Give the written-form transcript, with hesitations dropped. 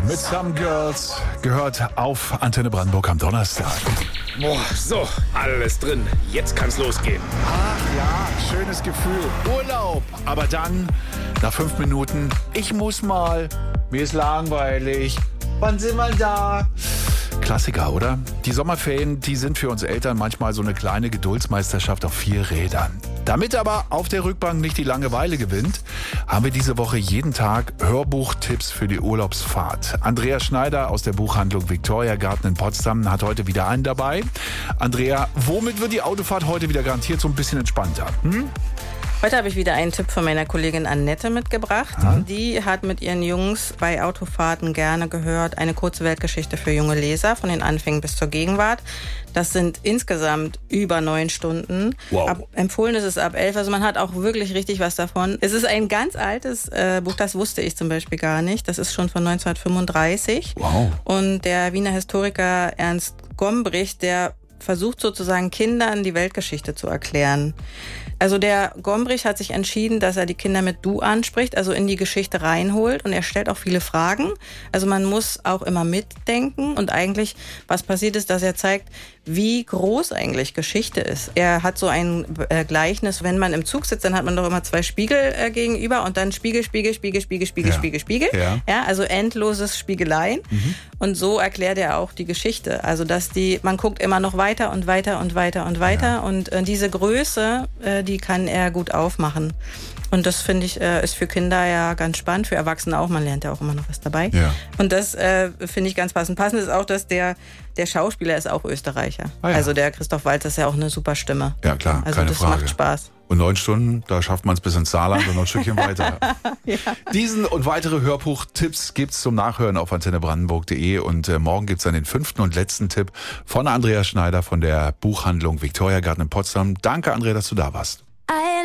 mit Some Girls gehört auf Antenne Brandenburg am Donnerstag. Boah, so, alles drin. Jetzt kann's losgehen. Ach ja, schönes Gefühl. Urlaub. Aber dann, nach 5 Minuten, ich muss mal. Mir ist langweilig. Wann sind wir da? Klassiker, oder? Die Sommerferien, die sind für uns Eltern manchmal so eine kleine Geduldsmeisterschaft auf 4 Rädern. Damit aber auf der Rückbank nicht die Langeweile gewinnt, haben wir diese Woche jeden Tag Hörbuchtipps für die Urlaubsfahrt. Andrea Schneider aus der Buchhandlung Victoria Garten in Potsdam hat heute wieder einen dabei. Andrea, womit wird die Autofahrt heute wieder garantiert so ein bisschen entspannter? Heute habe ich wieder einen Tipp von meiner Kollegin Annette mitgebracht. Die hat mit ihren Jungs bei Autofahrten gerne gehört, eine kurze Weltgeschichte für junge Leser, von den Anfängen bis zur Gegenwart. Das sind insgesamt über 9 Stunden. Wow. Empfohlen ist es ab 11, also man hat auch wirklich richtig was davon. Es ist ein ganz altes Buch, das wusste ich zum Beispiel gar nicht. Das ist schon von 1935. Wow. Und der Wiener Historiker Ernst Gombrich, der versucht sozusagen Kindern die Weltgeschichte zu erklären. Also der Gombrich hat sich entschieden, dass er die Kinder mit Du anspricht, also in die Geschichte reinholt, und er stellt auch viele Fragen. Also man muss auch immer mitdenken, und eigentlich, was passiert ist, dass er zeigt, wie groß eigentlich Geschichte ist. Er hat so ein Gleichnis, wenn man im Zug sitzt, dann hat man doch immer 2 Spiegel gegenüber und dann Spiegel, Spiegel, Spiegel, Spiegel, Spiegel, Ja. Spiegel, Spiegel. Ja. Ja, also endloses Spiegeleien. Und so erklärt er auch die Geschichte. Also dass man guckt immer noch weiter und weiter und weiter und weiter. Ja. Und diese Größe, die kann er gut aufmachen. Und das, finde ich, ist für Kinder ja ganz spannend, für Erwachsene auch. Man lernt ja auch immer noch was dabei. Ja. Und das finde ich ganz passend. Passend ist auch, dass der Schauspieler ist auch Österreicher. Ah ja. Also der Christoph Waltz ist ja auch eine super Stimme. Ja, klar, Also keine das Frage. macht Spaß. Und 9 Stunden, da schafft man es bis ins Saarland und noch ein Stückchen weiter. Ja. Diesen und weitere Hörbuchtipps gibt's zum Nachhören auf antennebrandenburg.de. Und morgen gibt's dann den 5. und letzten Tipp von Andrea Schneider von der Buchhandlung Victoria Garten in Potsdam. Danke, Andrea, dass du da warst.